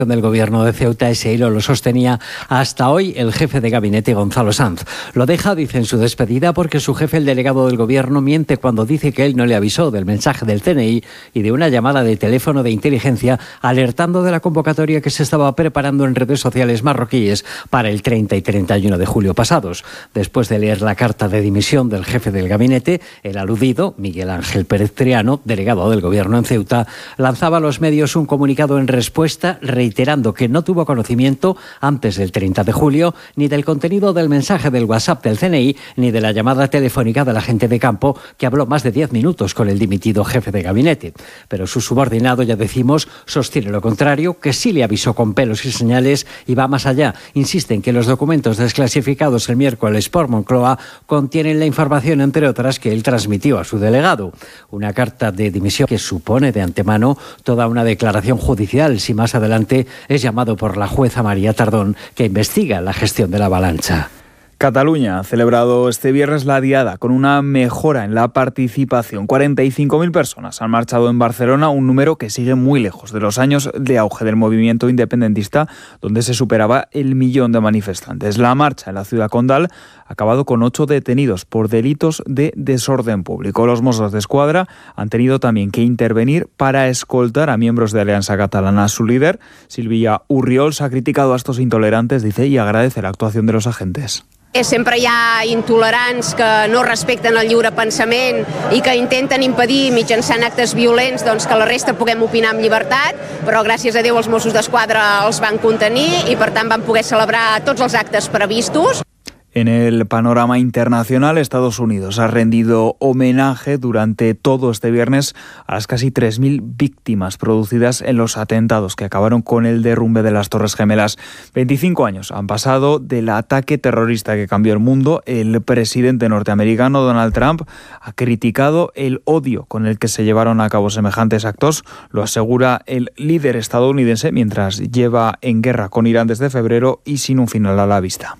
del gobierno de Ceuta. Ese hilo lo sostenía hasta hoy el jefe de gabinete, Gonzalo Sanz. Lo deja, dice, en su despedida porque su jefe, el delegado del gobierno, miente cuando dice que él no le avisó del mensaje del CNI y de una llamada de teléfono de inteligencia alertando de la convocatoria que se estaba preparando en redes sociales marroquíes para el 30 y 31 de julio pasados. Después de leer la carta de dimisión del jefe del gabinete, el aludido, Miguel Ángel Pérez Triano, delegado del gobierno en Ceuta, lanzaba a los medios un comunicado en respuesta reiterando que no tuvo conocimiento antes del 30 de julio ni del contenido del mensaje del WhatsApp del CNI ni de la llamada telefónica del agente de campo que habló más de 10 minutos con el dimitido jefe de gabinete. Pero su subordinado, ya decimos, sostiene lo contrario, que sí le avisó con pelos y señales y va más allá. Insiste en que los documentos desclasificados el miércoles por Moncloa contienen la información, entre otras, que él transmitió a su delegado. Una carta de dimisión que supone de antemano toda una declaración judicial si más adelante es llamado por la jueza María Tardón, que investiga la gestión de la avalancha. Cataluña ha celebrado este viernes la Diada con una mejora en la participación. 45.000 personas han marchado en Barcelona, un número que sigue muy lejos de los años de auge del movimiento independentista, donde se superaba el 1.000.000 de manifestantes. La marcha en la ciudad condal ha acabado con 8 detenidos por delitos de desorden público. Los Mossos d'Esquadra han tenido también que intervenir para escoltar a miembros de Alianza Catalana. Su líder, Sílvia Urriols, ha criticado a estos intolerantes, dice, y agradece la actuación de los agentes. Sempre hi ha intolerants que no respecten el lliure pensament i que intenten impedir mitjançant actes violents doncs, que la resta puguem opinar amb llibertat, però gràcies a Déu els Mossos d'Esquadra els van contenir i per tant van poder celebrar tots els actes previstos. En el panorama internacional, Estados Unidos ha rendido homenaje durante todo este viernes a las casi 3.000 víctimas producidas en los atentados que acabaron con el derrumbe de las Torres Gemelas. 25 años han pasado del ataque terrorista que cambió el mundo. El presidente norteamericano Donald Trump ha criticado el odio con el que se llevaron a cabo semejantes actos. Lo asegura el líder estadounidense mientras lleva en guerra con Irán desde febrero y sin un final a la vista.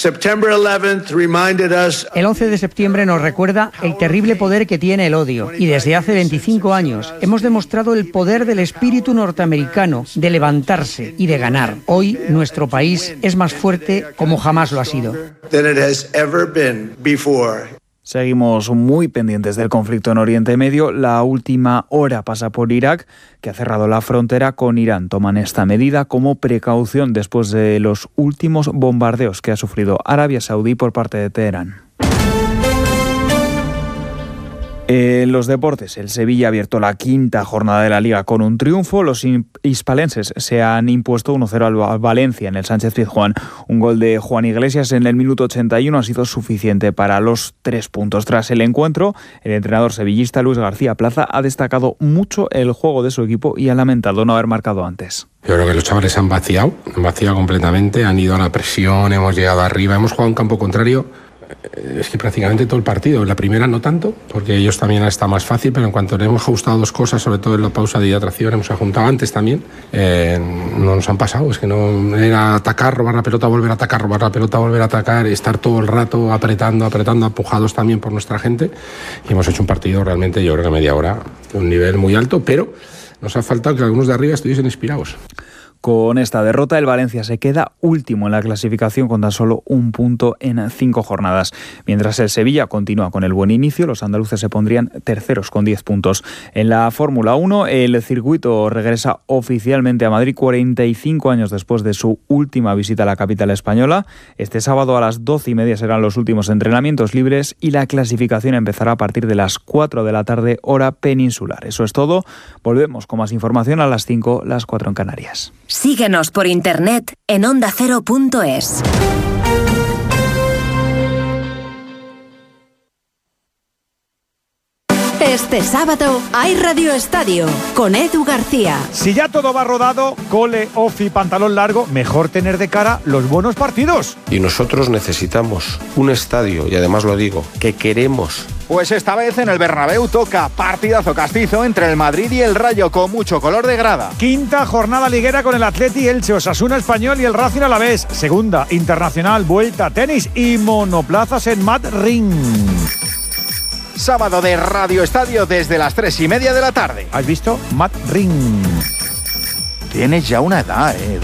El 11 de septiembre nos recuerda el terrible poder que tiene el odio y desde hace 25 años hemos demostrado el poder del espíritu norteamericano de levantarse y de ganar. Hoy nuestro país es más fuerte como jamás lo ha sido. Seguimos muy pendientes del conflicto en Oriente Medio. La última hora pasa por Irak, que ha cerrado la frontera con Irán. Toman esta medida como precaución después de los últimos bombardeos que ha sufrido Arabia Saudí por parte de Teherán. En los deportes, el Sevilla ha abierto la quinta jornada de la Liga con un triunfo. Los hispalenses se han impuesto 1-0 al Valencia en el Sánchez-Pizjuán. Un gol de Juan Iglesias en el minuto 81 ha sido suficiente para los 3 puntos. Tras el encuentro, el entrenador sevillista Luis García Plaza ha destacado mucho el juego de su equipo y ha lamentado no haber marcado antes. Yo creo que los chavales han vaciado completamente, han ido a la presión, hemos llegado arriba, hemos jugado en campo contrario. Es que prácticamente todo el partido. En la primera no tanto, porque ellos también está más fácil, pero en cuanto le hemos ajustado 2 cosas, sobre todo en la pausa de hidratación, hemos ajuntado antes también, no nos han pasado. Es que no era atacar, robar la pelota, volver a atacar, robar la pelota, volver a atacar, estar todo el rato apretando, empujados también por nuestra gente. Y hemos hecho un partido realmente, yo creo que media hora, de un nivel muy alto, pero nos ha faltado que algunos de arriba estuviesen inspirados. Con esta derrota, el Valencia se queda último en la clasificación con tan solo 1 punto en 5 jornadas. Mientras el Sevilla continúa con el buen inicio, los andaluces se pondrían terceros con 10 puntos. En la Fórmula 1, el circuito regresa oficialmente a Madrid 45 años después de su última visita a la capital española. Este sábado a las 12:30 serán los últimos entrenamientos libres y la clasificación empezará a partir de las 4 de la tarde, hora peninsular. Eso es todo. Volvemos con más información a las 5, las 4 en Canarias. Síguenos por internet en ondacero.es. Este sábado hay Radio Estadio con Edu García. Si ya todo va rodado, cole, ofi, pantalón largo, mejor tener de cara los buenos partidos. Y nosotros necesitamos un estadio, y además lo digo, que queremos. Pues esta vez en el Bernabéu toca partidazo castizo entre el Madrid y el Rayo con mucho color de grada. Quinta jornada liguera con el Atleti, Elche, Osasuna Español y el Racing Alavés. Segunda, internacional, vuelta, tenis y monoplazas en Madrid. Sábado de Radio Estadio desde las 3:30 de la tarde. ¿Has visto? Madrid. tienes ya una edad, ¿eh?